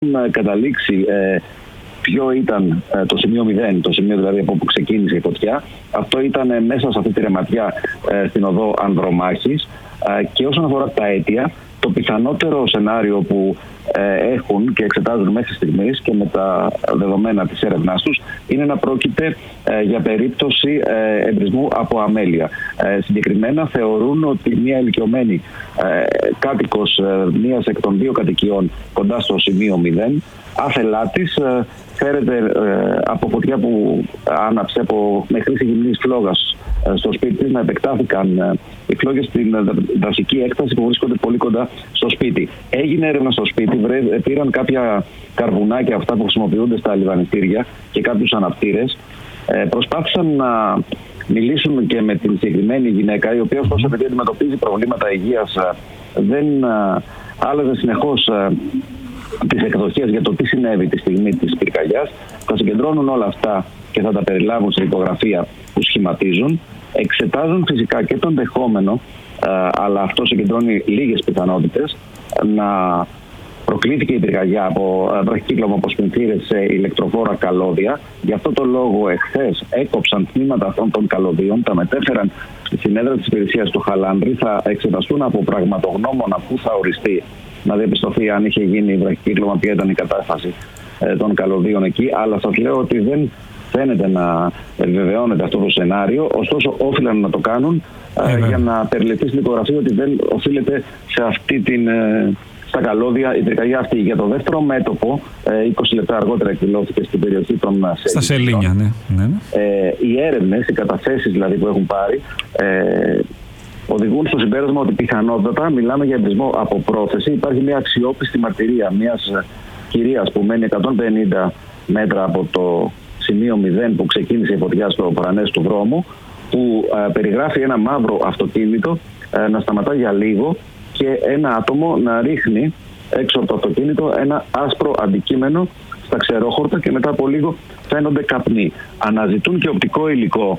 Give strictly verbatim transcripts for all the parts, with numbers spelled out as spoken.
καταλήξει ε, ποιο ήταν ε, το σημείο μηδέν, το σημείο δηλαδή από όπου ξεκίνησε η φωτιά. Αυτό ήταν ε, μέσα σε αυτή τη ρεματιά ε, στην οδό Ανδρομάχης. Ε, και όσον αφορά τα αίτια, το πιθανότερο σενάριο που ε, έχουν και εξετάζουν μέχρι στιγμής και με τα δεδομένα της έρευνάς τους είναι να πρόκειται ε, για περίπτωση ε, εμπρισμού από αμέλεια. Ε, συγκεκριμένα θεωρούν ότι μια ηλικιωμένη ε, κάτοικος ε, μίας εκ των δύο κατοικιών κοντά στο σημείο μηδέν, άθελά της ε, φέρεται ε, από φωτιά που άναψε από, με χρήση γυμνής φλόγας ε, στο σπίτι της, να επεκτάθηκαν ε, οι φλόγες στην δασική έκταση που βρίσκονται πολύ κοντά στο σπίτι. Έγινε έρευνα στο σπίτι, βρε, πήραν κάποια καρβουνάκια, αυτά που χρησιμοποιούνται στα λιβανιστήρια, και κάποιους αναπτήρες. Ε, προσπάθησαν να μιλήσουν και με την συγκεκριμένη γυναίκα, η οποία ωστόσο επειδή αντιμετωπίζει προβλήματα υγείας δεν ε, άλλαζε συνεχώς ε, τις εκδοχές για το τι συνέβη τη στιγμή της πυρκαγιάς. Θα συγκεντρώνουν όλα αυτά και θα τα περιλάβουν σε υπογραφία που σχηματίζουν. Εξετάζουν φυσικά και το ενδεχόμενο, ε, αλλά αυτό συγκεντρώνει λίγες πιθανότητες, να προκλήθηκε η πυρκαγιά από βραχικύκλωμα από σπινθήρες σε ηλεκτροφόρα καλώδια. Γι' αυτό το λόγο εχθές έκοψαν τμήματα αυτών των καλωδίων, τα μετέφεραν στην έδρα της υπηρεσίας του Χαλάνδρη, θα εξεταστούν από πραγματογνώμονα που θα οριστεί να διαπιστωθεί αν είχε γίνει βραχικύκλωμα, ποια ήταν η κατάσταση ε, των καλωδίων εκεί. Αλλά σας λέω ότι δεν φαίνεται να επιβεβαιώνεται αυτό το σενάριο, ωστόσο όφυλαν να το κάνουν ε, για να περιληφθεί στην υπογραφή ότι δεν οφείλεται σε αυτή την, ε, στα καλώδια η πυρκαγιά αυτή. Για το δεύτερο μέτωπο, ε, είκοσι λεπτά αργότερα εκδηλώθηκε στην περιοχή των Σελήνιων. Στα Σελήνια, ναι. ναι. Ε, οι έρευνες, οι καταθέσεις δηλαδή που έχουν πάρει, ε, οδηγούν στο συμπέρασμα ότι πιθανότατα μιλάμε για εμπρισμό από πρόθεση. Υπάρχει μια αξιόπιστη μαρτυρία μιας κυρίας που μένει εκατόν πενήντα μέτρα από το σημείο μηδέν που ξεκίνησε η φωτιά στο παρανές του δρόμου, που ε, περιγράφει ένα μαύρο αυτοκίνητο ε, να σταματά για λίγο και ένα άτομο να ρίχνει έξω από το αυτοκίνητο ένα άσπρο αντικείμενο στα ξερόχορτα και μετά από λίγο φαίνονται καπνοί. Αναζητούν και οπτικό υλικό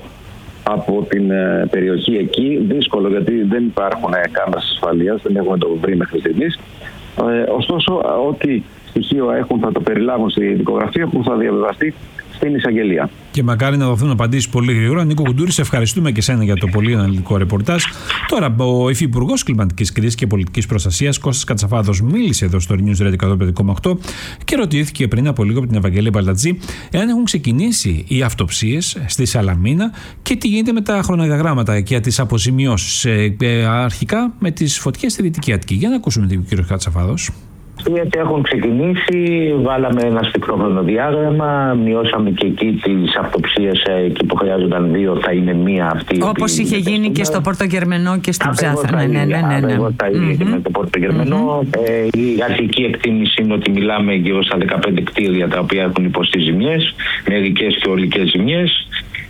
από την ε, περιοχή εκεί. Δύσκολο, γιατί δεν υπάρχουν ε, κάμερες ασφαλείας, δεν έχουμε το βρει μέχρι στιγμής. Ε, ωστόσο, ό,τι στοιχείο έχουν θα το περιλάβουν στη δικογραφία που θα διαβιβαστεί στην εισαγγελία. Και μακάρι να δοθούν απαντήσεις πολύ γρήγορα. Νίκο Κουντούρη, σε ευχαριστούμε και σένα για το πολύ αναλυτικό ρεπορτάζ. Τώρα, ο Υφυπουργός Κλιματικής Κρίσης και Πολιτικής Προστασίας, Κώστας Κατσαφάδος, μίλησε εδώ στο News Radio εκατόν πέντε κόμμα οκτώ και ρωτήθηκε πριν από λίγο από την Ευαγγελία Μπαλτατζή εάν έχουν ξεκινήσει οι αυτοψίες στη Σαλαμίνα και τι γίνεται με τα χρονοδιαγράμματα και τις αποζημιώσεις. Ε, ε, αρχικά με τις φωτιές στη Δυτική Αττική. Για να ακούσουμε τον κύριο Κατσαφάδος. Γιατί έχουν ξεκινήσει, βάλαμε ένα σπικρό χρονοδιάγραμμα, μειώσαμε και εκεί τις αυτοψίες, εκεί που χρειάζονταν δύο, θα είναι μία αυτή. Όπως είχε γίνει και στο Πόρτο Γερμενό και στην Ψάθα. Ναι, ναι, ναι, ναι, ναι. Εγώ θα είναι και με το Πόρτο Γερμενό. Mm-hmm. Ε, η αρχική εκτίμηση είναι ότι μιλάμε γύρω στα δεκαπέντε κτίρια τα οποία έχουν υποστεί ζημιές, μερικές και ολικές ζημιές.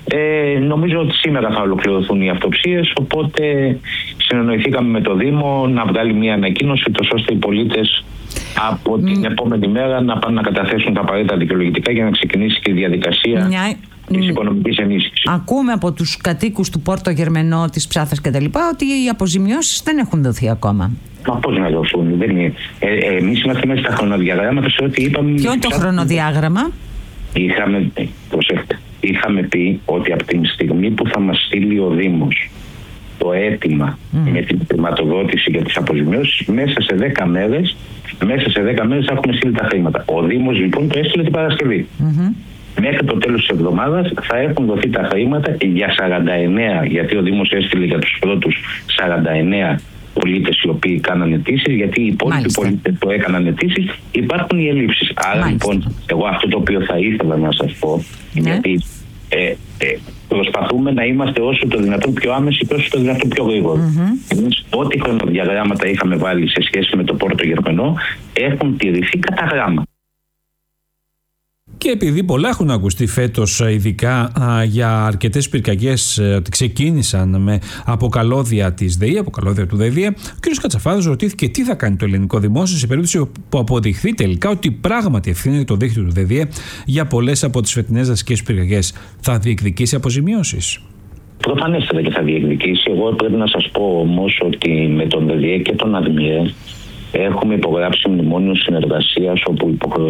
Ε, νομίζω ότι σήμερα θα ολοκληρωθούν οι αυτοψίες, οπότε συνεννοηθήκαμε με το Δήμο να βγάλει μια ανακοίνωση, ώστε οι πολίτες από την mm. επόμενη μέρα να πάνε να καταθέσουν τα απαραίτητα δικαιολογητικά για να ξεκινήσει και η διαδικασία Μια... της οικονομικής ενίσχυσης. Ακούμε από τους κατοίκους του Πόρτο Γερμενό, της Ψάθας κτλ. ότι οι αποζημιώσεις δεν έχουν δοθεί ακόμα. Μα πώς να δοθούν, δεν είναι. Ε, ε, εμείς είμαστε μέσα στα χρονοδιαγράμματα σε ό,τι είπαμε. Ποιο είναι το χρονοδιάγραμμα? Είχαμε, προσέχτε, είχαμε πει ότι από την στιγμή που θα μας στείλει ο Δήμος το αίτημα mm. με την χρηματοδότηση για τις αποζημιώσεις, μέσα σε δέκα μέρες Μέσα σε δέκα μέρες θα έχουμε στείλει τα χρήματα. Ο Δήμος λοιπόν το έστειλε την Παρασκευή. Mm-hmm. Μέχρι το τέλος της εβδομάδας θα έχουν δοθεί τα χρήματα για σαράντα εννέα, γιατί ο Δήμος έστειλε για τους πρώτους σαράντα εννέα πολίτες οι οποίοι κάναν αιτήσεις, γιατί οι υπόλοιποι πολίτες που έκαναν αιτήσεις υπάρχουν οι ελλείψεις. Άρα Μάλιστα. λοιπόν, εγώ αυτό το οποίο θα ήθελα να σας πω, ναι. γιατί ε, ε, προσπαθούμε να είμαστε όσο το δυνατόν πιο άμεση και όσο το δυνατόν πιο γρήγορο. Mm-hmm. Εμείς ό,τι χρονοδιαγράμματα είχαμε βάλει σε σχέση με το Πόρτο Γερμενό έχουν τηρηθεί κατά γράμμα. Και επειδή πολλά έχουν ακουστεί φέτος, ειδικά α, για αρκετές πυρκαγιές ότι ξεκίνησαν με από καλώδια της ΔΕΗ, από καλώδια του ΔΕΔΙΕ, ο κ. Κατσαφάδος ρωτήθηκε τι θα κάνει το ελληνικό δημόσιο σε περίπτωση που αποδειχθεί τελικά ότι πράγματι ευθύνεται το δίκτυο του ΔΕΔΙΕ για πολλές από τις φετινές δασικές πυρκαγιές. Θα διεκδικήσει αποζημιώσεις? Προφανέστατα και θα διεκδικήσει. Εγώ πρέπει να σας πω όμως ότι με τον ΔΕΔΙΕ και τον ΑΔΜΙΕ έχουμε υπογράψει μνημόνιο συνεργασίας όπου υποχρεωτικά